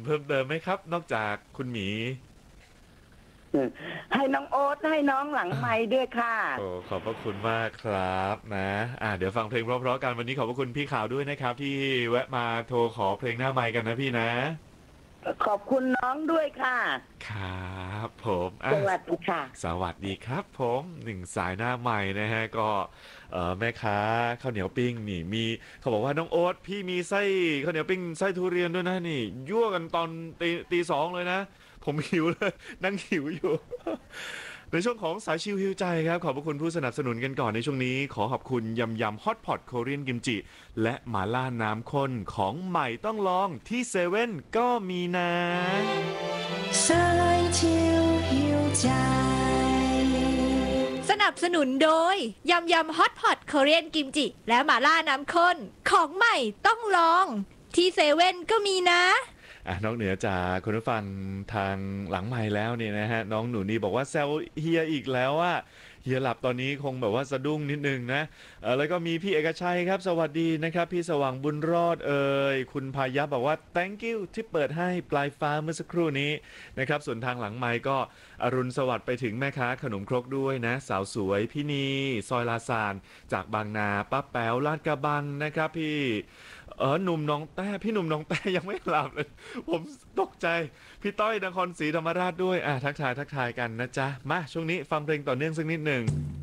เพิ่มเติมไหมครับนอกจากคุณหมีให้น้องโอ๊ตให้น้องหลังไม้ด้วยค่ะโอ้ขอบพระคุณมากครับนะเดี๋ยวฟังเพลงเพราะๆกันวันนี้ขอบพระคุณพี่ข่าวด้วยนะครับที่แวะมาโทรขอเพลงหน้าไมค์กันนะพี่นะขอบคุณน้องด้วยค่ะครับผมสวัสดีค่ะสวัสดีครับผมหนึ่งสายหน้าใหม่นะฮะก็แม่ค้าข้าวเหนียวปิ้งนี่มีเขาบอกว่าน้องโอ๊ตพี่มีไส้ข้าวเหนียวปิ้งไส้ทุเรียนด้วยนะนี่ยั่วกันตอนตีสองเลยนะผมหิวเลยนั่งหิวอยู่ในช่วงของสายชิลฮิวใจครับขอบพระคุณผู้สนับสนุนกันก่อนในช่วงนี้ขอขอบคุณยำยำฮอตพอตโคเรียนกิมจิและหมาล่าน้ำข้นของใหม่ต้องลองที่เซเว่นก็มีนะสายชิลหิวใจสนับสนุนโดยยำยำฮอตพอตโคเรียนกิมจิและหม่าล่าน้ำข้นของใหม่ต้องลองที่เซเว่นก็มีนะนอกเหนือจากคุณผู้ฟังทางหลังไมค์แล้วเนี่ยนะฮะน้องหนูนี่บอกว่าแซวเฮียอีกแล้วว่าเฮียหลับตอนนี้คงแบบว่าสะดุ้งนิดนึงนะแล้วก็มีพี่เอกชัยครับสวัสดีนะครับพี่สว่างบุญรอดคุณพายับบอกว่า thank you ที่เปิดให้ปลายฟ้าเมื่อสักครู่นี้นะครับส่วนทางหลังไมค์ก็อรุณสวัสดิ์ไปถึงแม่ค้าขนมครกด้วยนะสาวสวยพี่นีซอยลาซานจากบางนาป้าแป๋วลาดกระบังนะครับพี่หนุ่มน้องแต้พี่หนุ่มน้องแต้ยังไม่หลับเลยผมตกใจพี่ต้อยนครศรีธรรมราชด้วยทักทายกันนะจ๊ะมาช่วงนี้ฟังเพลงต่อเนื่องสักนิดหนึ่ง